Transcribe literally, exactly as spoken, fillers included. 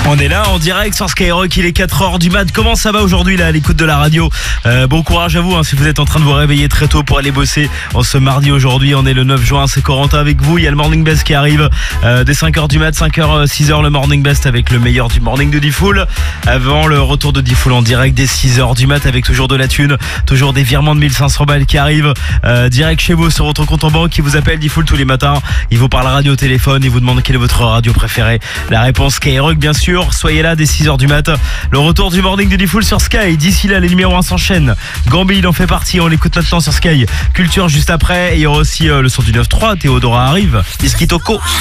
On est là en direct sur Skyrock, il est quatre heures du mat. Comment ça va aujourd'hui là à l'écoute de la radio? euh, Bon courage à vous hein, si vous êtes en train de vous réveiller très tôt pour aller bosser en ce mardi aujourd'hui. On est le neuf juin, c'est Corentin avec vous. Il y a le Morning Best qui arrive euh, dès cinq heures du mat, cinq heures, six heures le Morning Best avec le meilleur du morning de Diffoul. Avant le retour de Diffoul en direct dès six heures du mat avec toujours de la thune, toujours des virements de mille cinq cents balles qui arrivent euh, direct chez vous sur votre compte en banque. Qui vous appelle Diffoul tous les matins, il vous parle radio au téléphone, il vous demande quelle est votre radio préférée. La réponse Skyrock bien sûr, soyez là dès six heures du mat. Le retour du morning de Diffoul sur Sky. D'ici là les numéros un s'enchaînent. Gambi il en fait partie, on l'écoute maintenant sur Sky. Culture juste après et il y aura aussi euh, le son du neuf trois, Théodora arrive. Iskitoko.